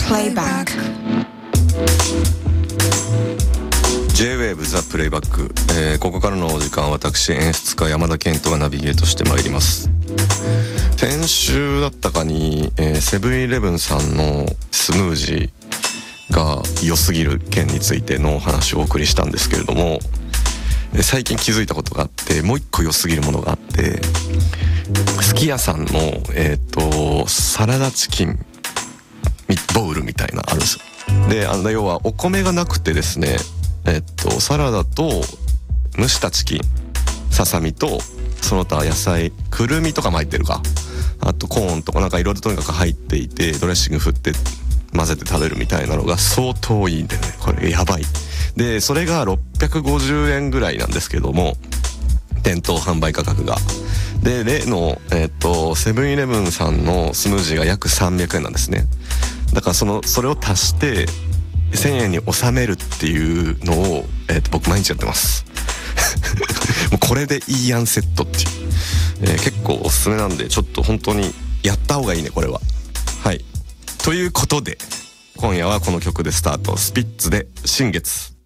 Playback J-Wave The Playback、ここからのお時間は私演出家山田健人がナビゲートしてまいります。先週だったかに、セブンイレブンさんのスムージーが良すぎる件についてのお話をお送りしたんですけれども、最近気づいたことがあって、もう一個良すぎるものがあって、すき家さんの、サラダチキンボウルみたいなあるんですよ。で、要はお米がなくてですね、サラダと蒸したチキン、ささみとその他野菜、くるみとかも入ってるか、あとコーンとかなんかいろいろとにかく入っていて、ドレッシング振って混ぜて食べるみたいなのが相当いいんでね、これやばい。でそれが650円ぐらいなんですけども、店頭販売価格が。で例のセブンイレブンさんのスムージーが約300円なんですね。だからそれを足して1000円に収めるっていうのを、僕毎日やってますもうこれでいいやんセットっていう、結構おすすめなんで、ちょっと本当にやった方がいいねこれは。はい、ということで今夜はこの曲でスタート。スピッツで新月。